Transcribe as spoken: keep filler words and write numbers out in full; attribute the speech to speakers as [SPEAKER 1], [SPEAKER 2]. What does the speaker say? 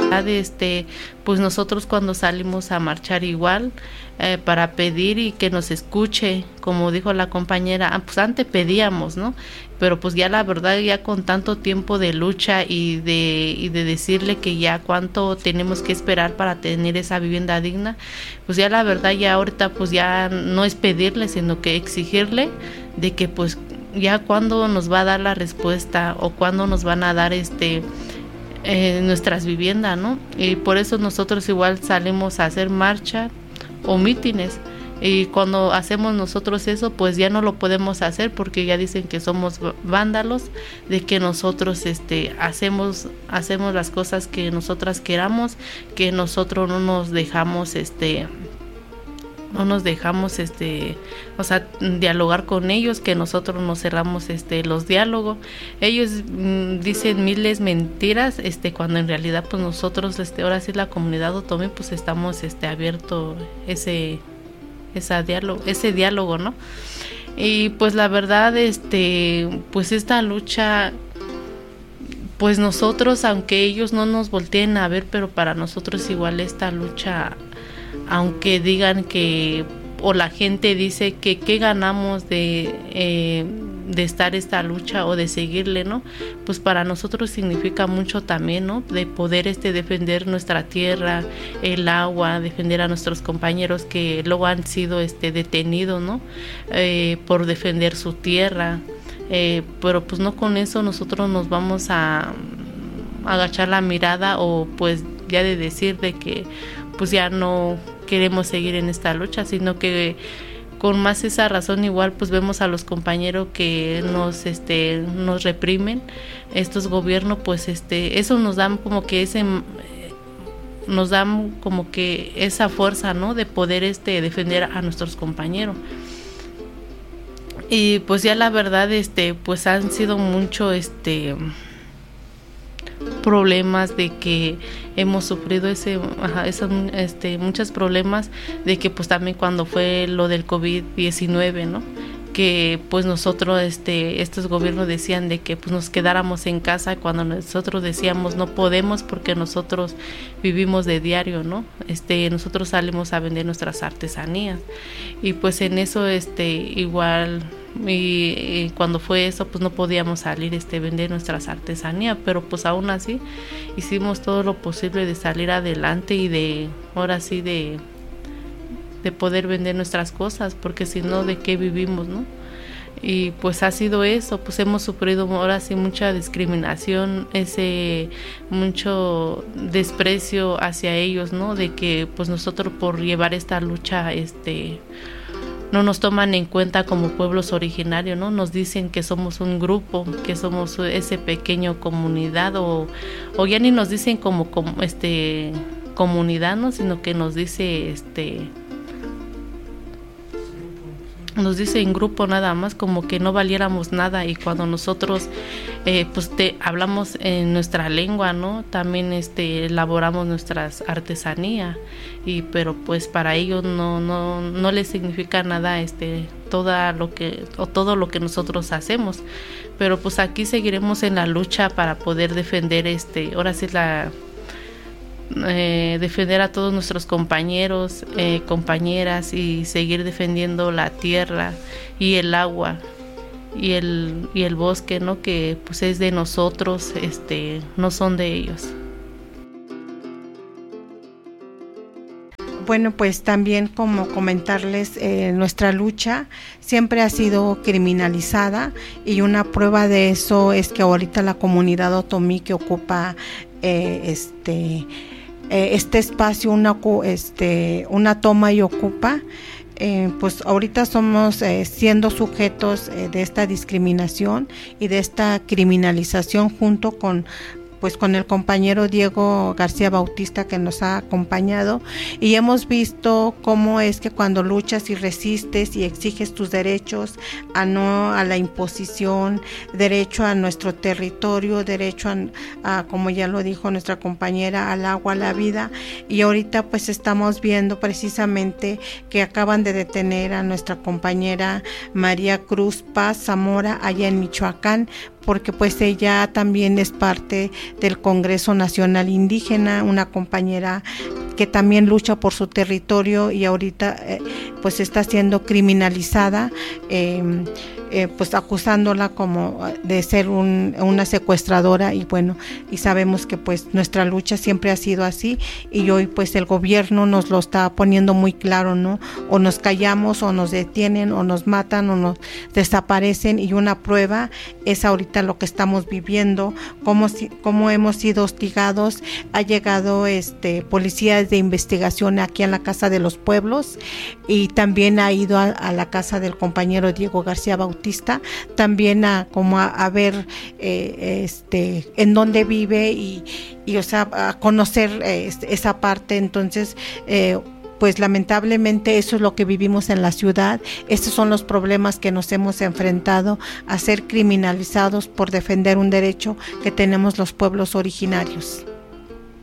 [SPEAKER 1] Este, pues nosotros cuando salimos a marchar igual eh, para pedir y que nos escuche, como dijo la compañera, pues antes pedíamos, ¿no? Pero pues ya la verdad, ya con tanto tiempo de lucha y de, y de decirle que ya cuánto tenemos que esperar para tener esa vivienda digna, pues ya la verdad ya ahorita pues ya no es pedirle, sino que exigirle de que pues ya cuándo nos va a dar la respuesta o cuándo nos van a dar este eh, nuestras viviendas, ¿no? Y por eso nosotros igual salimos a hacer marcha o mítines. Y cuando hacemos nosotros eso, pues ya no lo podemos hacer porque ya dicen que somos vándalos, de que nosotros este hacemos hacemos las cosas que nosotras queramos, que nosotros no nos dejamos este no nos dejamos este o sea dialogar con ellos, que nosotros nos cerramos este los diálogos. Ellos mmm, dicen miles mentiras este cuando en realidad pues nosotros este ahora sí la comunidad otomí pues estamos este abierto ese ese diálogo, ese diálogo, ¿no? Y pues la verdad este pues esta lucha, pues nosotros, aunque ellos no nos volteen a ver, pero para nosotros igual esta lucha, aunque digan que, o la gente dice que qué ganamos de, eh, de estar esta lucha o de seguirle, ¿no? Pues para nosotros significa mucho también, ¿no? De poder este defender nuestra tierra, el agua, defender a nuestros compañeros que luego han sido este detenidos, ¿no? Eh, por defender su tierra. Eh, pero pues no con eso nosotros nos vamos a, a agachar la mirada o pues ya de decir de que pues ya no queremos seguir en esta lucha, sino que con más esa razón igual pues vemos a los compañeros que nos este nos reprimen estos gobiernos, pues este eso nos dan como que ese nos dan como que esa fuerza, ¿no? De poder este defender a nuestros compañeros. Y pues ya la verdad este pues han sido mucho este problemas de que hemos sufrido ese, ajá, eso, este, muchos problemas de que pues también cuando fue lo del COVID diecinueve, ¿no? Que pues nosotros, este, estos gobiernos decían de que pues nos quedáramos en casa cuando nosotros decíamos no podemos porque nosotros vivimos de diario, ¿no? Este, nosotros salimos a vender nuestras artesanías y pues en eso, este, igual y, y cuando fue eso pues no podíamos salir este vender nuestras artesanías, pero pues aún así hicimos todo lo posible de salir adelante y de ahora sí de de poder vender nuestras cosas, porque si no, ¿de qué vivimos, no? Y pues ha sido eso, pues hemos sufrido ahora sí mucha discriminación, ese mucho desprecio hacia ellos, ¿no? De que pues nosotros por llevar esta lucha este no nos toman en cuenta como pueblos originarios, ¿no? Nos dicen que somos un grupo, que somos ese pequeño comunidad o, o ya ni nos dicen como, como este comunidad, ¿no? Sino que nos dice este nos dice en grupo nada más, como que no valiéramos nada, y cuando nosotros eh, pues te hablamos en nuestra lengua, ¿no? También este elaboramos nuestras artesanías, y pero pues para ellos no no no les significa nada este toda lo que o todo lo que nosotros hacemos, pero pues aquí seguiremos en la lucha para poder defender este ahora sí la Eh, defender a todos nuestros compañeros, eh, compañeras, y seguir defendiendo la tierra y el agua y el y el bosque, ¿no? Que pues es de nosotros, este, no son de ellos.
[SPEAKER 2] Bueno, pues también como comentarles, eh, nuestra lucha siempre ha sido criminalizada, y una prueba de eso es que ahorita la comunidad otomí que ocupa eh, este eh, este espacio, una este una toma y ocupa, eh, pues ahorita somos eh, siendo sujetos eh, de esta discriminación y de esta criminalización, junto con pues con el compañero Diego García Bautista, que nos ha acompañado, y hemos visto cómo es que cuando luchas y resistes y exiges tus derechos, a no a la imposición, derecho a nuestro territorio, derecho a, a como ya lo dijo nuestra compañera, al agua, a la vida, y ahorita pues estamos viendo precisamente que acaban de detener a nuestra compañera María Cruz Paz Zamora allá en Michoacán, porque pues ella también es parte del Congreso Nacional Indígena, una compañera que también lucha por su territorio y ahorita eh, pues está siendo criminalizada, eh, eh, pues acusándola como de ser un, una secuestradora, y bueno, y sabemos que pues nuestra lucha siempre ha sido así, y hoy pues el gobierno nos lo está poniendo muy claro, ¿no? O nos callamos, o nos detienen, o nos matan, o nos desaparecen, y una prueba es ahorita lo que estamos viviendo, cómo, cómo hemos sido hostigados. Ha llegado este policías de investigación aquí en la Casa de los Pueblos, y también ha ido a, a la casa del compañero Diego García Bautista, también a como a, a ver eh, este en dónde vive, y, y o sea a conocer eh, esa parte. Entonces eh, pues lamentablemente eso es lo que vivimos en la ciudad. Estos son los problemas que nos hemos enfrentado, a ser criminalizados por defender un derecho que tenemos los pueblos originarios.